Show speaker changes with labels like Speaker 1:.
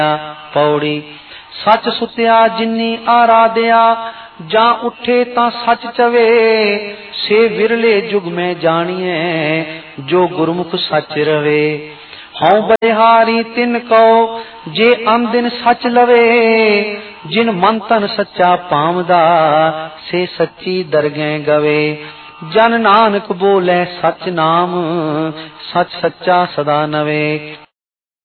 Speaker 1: पौड़ी। सच सुत्या जिन्नी आराध्या, जा उठे ता सच चवे। से विरले जुग में जानिए, जो गुरमुख सच रवे। हौं बलिहारी तिन कहो, जे अंदिन सच लवे। जिन मन तन सच्चा पावदा, से सच्ची दरगह गवे। जन नानक बोले सच नाम, सच सच्चा सदा नवे।